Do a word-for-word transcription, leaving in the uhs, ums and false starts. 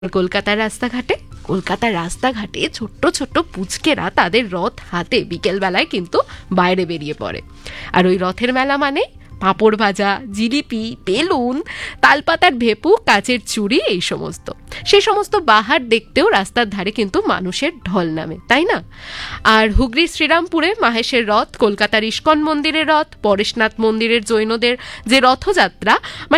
কলকাতার রাস্তাঘাটে কলকাতার রাস্তাঘাটে ছোট্ট ছোট্ট পুচকেরা তাদের রথ হাতে বিকেলবেলায় কিন্তু বাইরে বেরিয়ে পড়ে। আর ওই রথের মেলা মানে পাঁপড় ভাজা, জিলিপি, বেলুন, তালপাতার ভেপু, কাচের চুড়ি, এই সমস্ত। সেই সমস্ত বাহার দেখতেও রাস্তার ধারে কিন্তু মানুষের ঢল নামে, তাই না? আর হুগলির শ্রীরামপুরে মাহেশের রথ, কলকাতার ইস্কন মন্দিরের রথ, পরেশনাথ মন্দিরের জৈনদের যে রথযাত্রা,